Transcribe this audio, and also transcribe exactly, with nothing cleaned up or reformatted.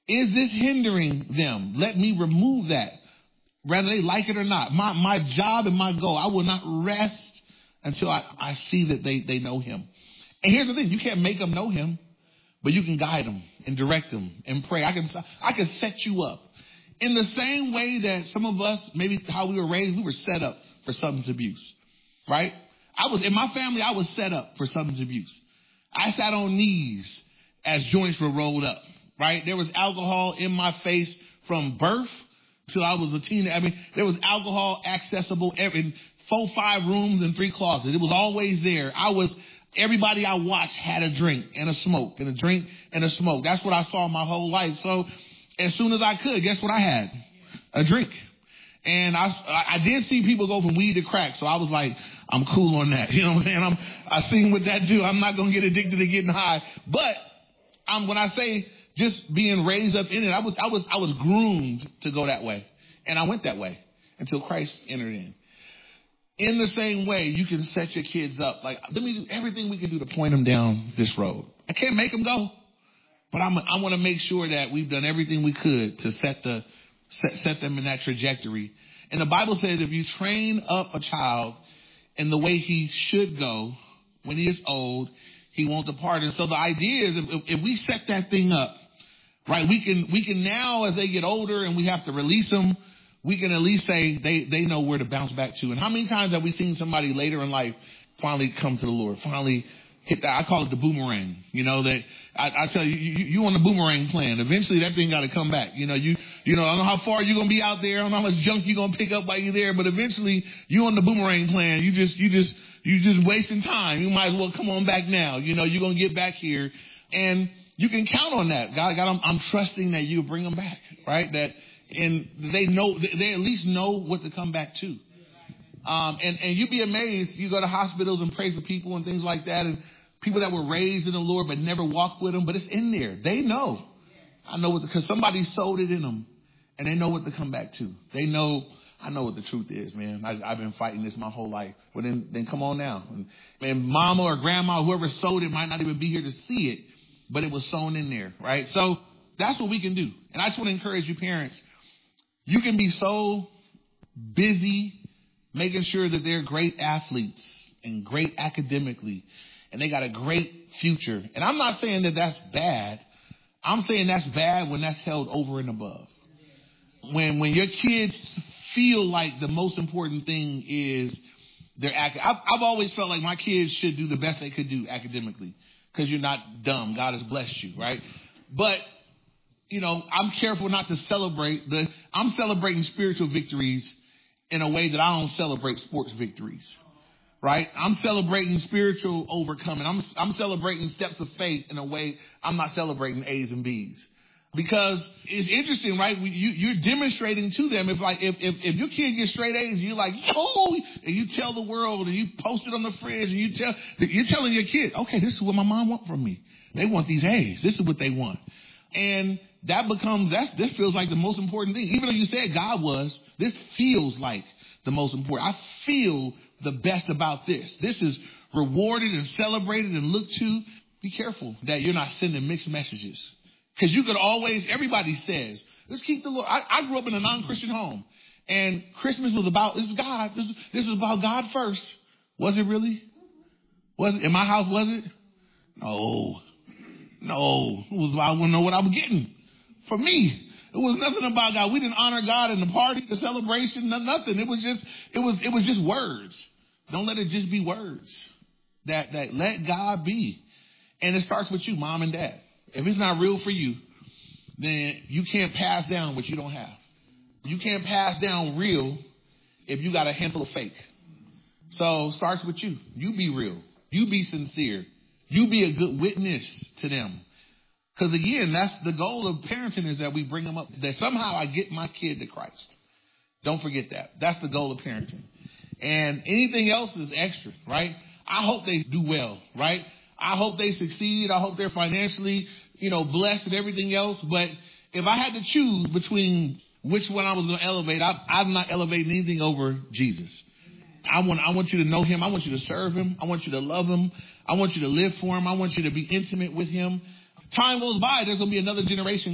Is this hindering them? Let me remove that, whether they like it or not. My my job and my goal, I will not rest until I, I see that they, they know him. And here's the thing, you can't make them know him, but you can guide them and direct them and pray. I can I can set you up. In the same way that some of us, maybe how we were raised, we were set up for substance abuse, right? I was, in my family, I was set up for substance abuse. I sat on knees as joints were rolled up. Right? There was alcohol in my face from birth till I was a teenager. I mean, there was alcohol accessible in four, five rooms and three closets. It was always there. I was, everybody I watched had a drink and a smoke and a drink and a smoke. That's what I saw my whole life. So as soon as I could, guess what I had? A drink. And I, I did see people go from weed to crack. So I was like, I'm cool on that. You know what I'm saying? I'm, I seen what that do. I'm not going to get addicted to getting high. But I'm, when I say, just being raised up in it, I was, I was, I was groomed to go that way. And I went that way until Christ entered in. In the same way, you can set your kids up. Like, let me do everything we can do to point them down this road. I can't make them go, but I'm, I want to make sure that we've done everything we could to set the, set, set them in that trajectory. And the Bible says if you train up a child in the way he should go, when he is old, he won't depart. And so the idea is if, if we set that thing up, right, we can, we can now, as they get older and we have to release them, we can at least say they, they know where to bounce back to. And how many times have we seen somebody later in life finally come to the Lord, finally hit that? I call it the boomerang. You know, that I, I tell you, you, you on the boomerang plan. Eventually that thing got to come back. You know, you, you know, I don't know how far you're going to be out there. I don't know how much junk you're going to pick up while you're there, but eventually you on the boomerang plan. You just, you just, you just wasting time. You might as well come on back now. You know, you're going to get back here. And you can count on that. God, God, I'm, I'm trusting that you bring them back, right? That, and they know, they at least know what to come back to. Um, and, and you'd be amazed. You go to hospitals and pray for people and things like that. And people that were raised in the Lord, but never walked with him, but it's in there. They know. I know what, because somebody sold it in them and they know what to come back to. They know, I know what the truth is, man. I, I've been fighting this my whole life. Well, then, then come on now. And, and mama or grandma, whoever sold it might not even be here to see it, but it was sown in there, right? So that's what we can do. And I just want to encourage you parents. You can be so busy making sure that they're great athletes and great academically, and they got a great future. And I'm not saying that that's bad. I'm saying that's bad when that's held over and above. When, when your kids feel like the most important thing is their academic. I've, I've always felt like my kids should do the best they could do academically. Because you're not dumb. God has blessed you, right? But, you know, I'm careful not to celebrate the, I'm celebrating spiritual victories in a way that I don't celebrate sports victories, right? I'm celebrating spiritual overcoming. I'm, I'm celebrating steps of faith in a way I'm not celebrating A's and B's. Because it's interesting, right? You, you're demonstrating to them, if like, if, if, if your kid gets straight A's, you're like, yo, and you tell the world and you post it on the fridge and you tell, you're telling your kid, okay, this is what my mom wants from me. They want these A's. This is what they want. And that becomes, that's, this feels like the most important thing. Even though you said God was, this feels like the most important. I feel the best about this. This is rewarded and celebrated and looked to. Be careful that you're not sending mixed messages. Because you could always, everybody says, let's keep the Lord. I, I grew up in a non-Christian home. And Christmas was about, this is God. This, this was about God first. Was it really? Was it? In my house, was it? No. No. It was, I want to know what I was getting. For me, it was nothing about God. We didn't honor God in the party, the celebration, nothing. It was just, it was, it was just words. Don't let it just be words. That, that let God be. And it starts with you, mom and dad. If it's not real for you, then you can't pass down what you don't have. You can't pass down real if you got a handful of fake. So it starts with you. You be real. You be sincere. You be a good witness to them. Because again, that's the goal of parenting, is that we bring them up, that somehow I get my kid to Christ. Don't forget that. That's the goal of parenting. And anything else is extra, right? I hope they do well, right? I hope they succeed. I hope they're financially, you know, blessed and everything else. But if I had to choose between which one I was going to elevate, I, I'm not elevating anything over Jesus. I want, I want you to know him. I want you to serve him. I want you to love him. I want you to live for him. I want you to be intimate with him. Time goes by, there's going to be another generation